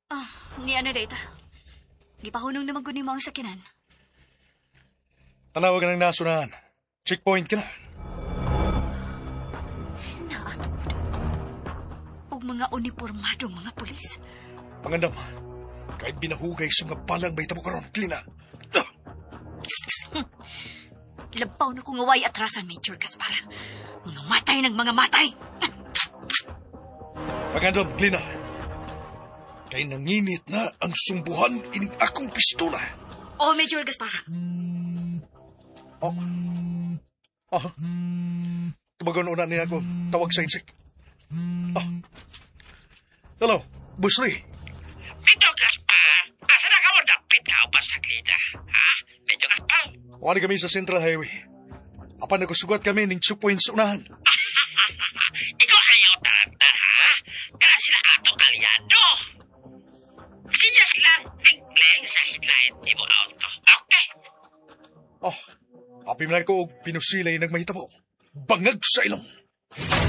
Ni ano data? Gipahunong naman ko ni mo ang sakinan. Tanawa ka ng nasunahan. Checkpoint ka na. Naatod. Og mga uniformadong mga pulis. Pangandam, kahit binahugay sa mga palang may tamo karon, Klina. Labaw na kong away atrasan, Major Gaspar. Mga matay ng mga matay. Pangandam, Klina. Kay nanginit na ang sumbuhan ining akong pistola. Oh, Major Gaspar. Tumagon una niya ako. Tawag sa insik. Hello, Busri. Major Gaspar, asa na ka mo dapit ka upas sa Klina? Ha? Major Gaspar? Wali kami sa Central Highway. Apan nagsugat kami ning 2 points unahan. Ikaw ayaw taranta, ha? Kaya sila ato kalyado. Sinyas lang, tigling sa headlight ni mo auto. Okay? Apim na ko og pinusilay nagmahitabo. Bangag sa ilong.